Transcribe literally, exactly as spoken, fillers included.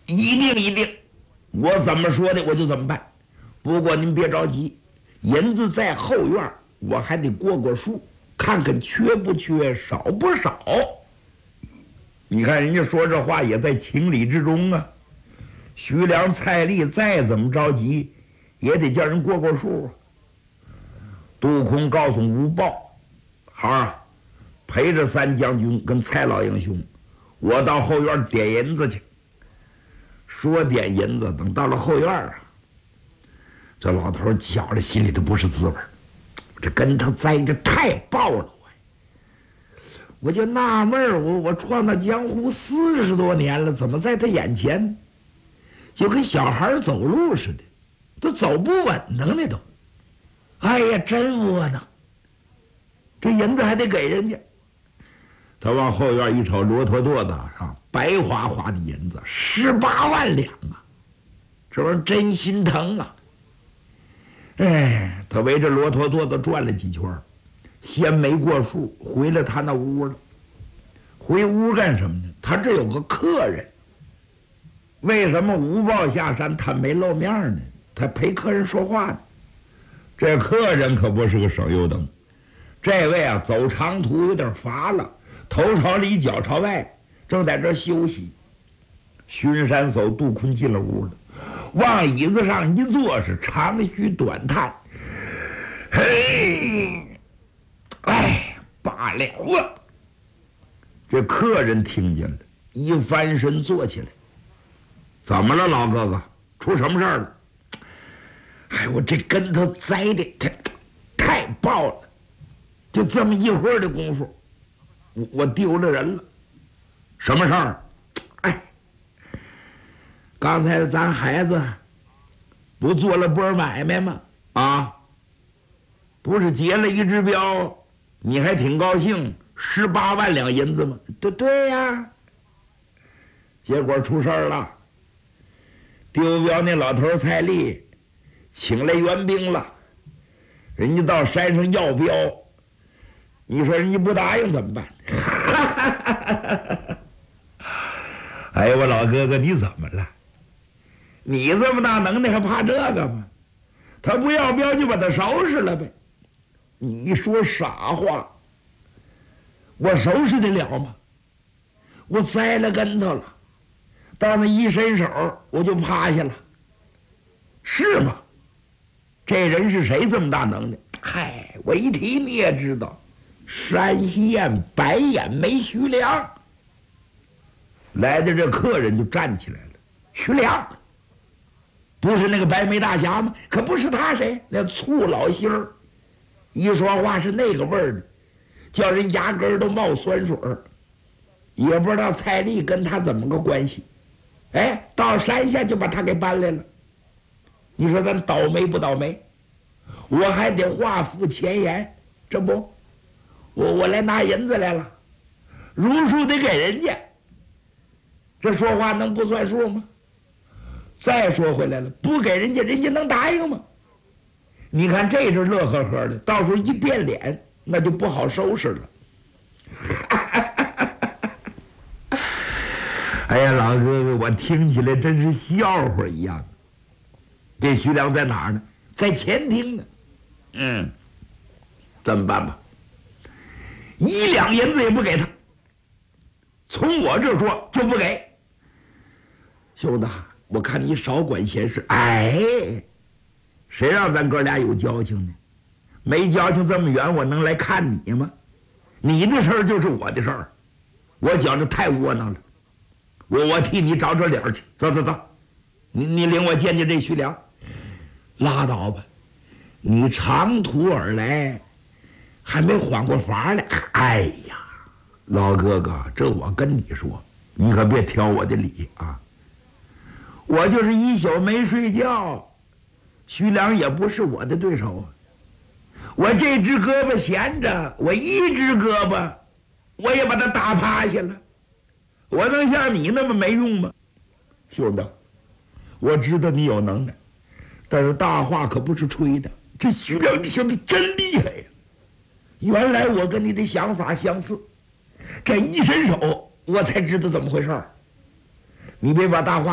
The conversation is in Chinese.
一定一定，我怎么说的我就怎么办。不过您别着急，银子在后院，我还得过过数，看看缺不缺，少不少。你看人家说这话也在情理之中啊。徐良、蔡丽再怎么着急，也得叫人过过数啊。杜空告诉吴豹：“好啊，陪着三将军跟蔡老英雄，我到后院点银子去。”说点银子，等到了后院啊，这老头觉着心里头不是滋味，这跟他栽着太爆了我。我就纳闷儿，我我闯荡江湖四十多年了，怎么在他眼前就跟小孩走路似的，都走不稳当呢都。哎呀，真窝囊！这银子还得给人家。他往后院一瞅，骆驼垛子上白花花的银子，十八万两啊！这玩意儿真心疼啊！哎，他围着骆驼垛子转了几圈，先没过数，回了他那屋了。回屋干什么呢？他这有个客人。为什么吴豹下山他没露面呢？他陪客人说话呢。这客人可不是个省油灯，这位啊走长途有点乏了，头朝里脚朝外，正在这休息。巡山走杜坤进了屋了，往椅子上一坐，是长吁短叹：“嘿，哎，罢了啊！”这客人听见了，一翻身坐起来：“怎么了，老哥哥？出什么事儿了？”“哎，我这跟头栽的太太爆了，就这么一会儿的功夫，我我丢了人了。”“什么事儿？”“哎，刚才咱孩子不做了波买卖吗？啊，不是结了一只标，你还挺高兴，十八万两银子吗？”“对对呀。”“结果出事儿了，丢标那老头蔡丽请来援兵了，人家到山上要标，你说人家不答应怎么办？”“哎呀，我老哥哥，你怎么了？你这么大能耐还怕这个吗？他不要标就把他收拾了呗。你说傻话，我收拾得了吗？我栽了跟头了，到那一伸手我就趴下了，是吗？这人是谁这么大能耐？嗨，我一提你也知道，山西县白眼眉徐良。”来的这客人就站起来了：“徐良，不是那个白眉大侠吗？可不是他谁？那粗老心儿，一说话是那个味儿的，叫人牙根儿都冒酸水儿。也不知道蔡丽跟他怎么个关系。哎，到山下就把他给搬来了。你说咱倒霉不倒霉？我还得话付前言，这不，我我来拿银子来了，如数得给人家。这说话能不算数吗？再说回来了，不给人家，人家能答应吗？你看这阵乐呵呵的，到时候一变脸，那就不好收拾了。”哎呀，老哥哥，我听起来真是笑话一样。这徐良在哪儿呢？在前厅呢。嗯，怎么办吧？一两银子也不给他，从我这说就不给。兄弟，我看你少管闲事。哎，谁让咱哥俩有交情呢？没交情这么远，我能来看你吗？你的事儿就是我的事儿，我觉着太窝囊了。我我替你找找理儿去。走走走，你你领我见见这徐良。拉倒吧，你长途而来，还没缓过法来。哎呀，老哥哥，这我跟你说，你可别挑我的理啊。我就是一宿没睡觉，徐良也不是我的对手啊。我这只胳膊闲着，我一只胳膊我也把他打趴下了，我能像你那么没用吗？兄弟，我知道你有能耐，但是大话可不是吹的。这徐良这兄弟真厉害呀！原来我跟你的想法相似，这一伸手我才知道怎么回事儿。你别把大话